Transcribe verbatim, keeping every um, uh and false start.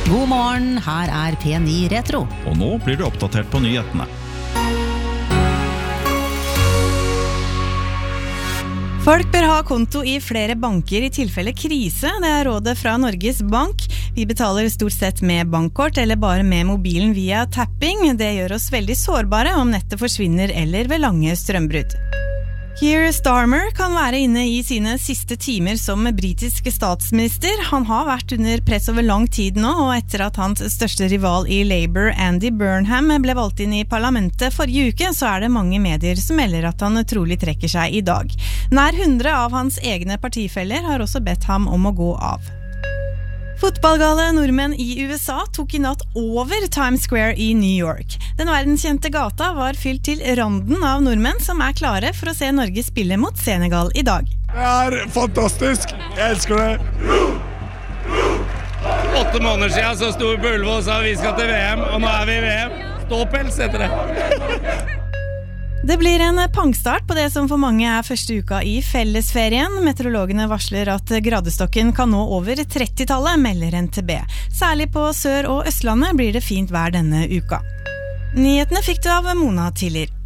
God morgen, her er P ni Retro. Og nå blir du oppdatert på nyhetene. Folk bør ha konto i flere banker i tilfelle krise, det er rådet fra Norges Bank. Vi betaler stort sett med bankkort eller bare med mobilen via tapping. Det gjør oss veldig sårbare om nettet forsvinner eller ved lange strømbrudd. Keir Starmer kan være inne i sine siste timer som britisk statsminister. Han har vært under press over lang tid nå, og etter at hans største rival i Labour, Andy Burnham, ble valgt inn i parlamentet forrige uke, så er det mange medier som melder at han trolig trekker seg i dag. Nær hundre av hans egne partifeller har også bedt ham om å gå av. Fotballgale nordmenn i U S A tok i natt over Times Square i New York. Den verdenskjente gata var fylt til randen av nordmenn som er klare for å se Norge spille mot Senegal i dag. Det er fantastisk. Jeg elsker det. Åtte måneder siden så sto vi på Ullevål og sa vi skal til V M, og nå er vi i V M. Ståpels heter det. Det blir en pangstart på det som for mange er første uka i fellesferien. Meteorologene varsler at gradestokken kan nå over trettitallet, melder N T B. Særlig på Sør- og Østlandet blir det fint vær denne uka. Nyhetene fikk du av Mona Tiller.